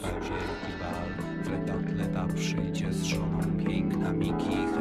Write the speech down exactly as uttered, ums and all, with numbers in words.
rusza wielki bal. Fleta, fleta przyjdzie z żoną, piękna Miki.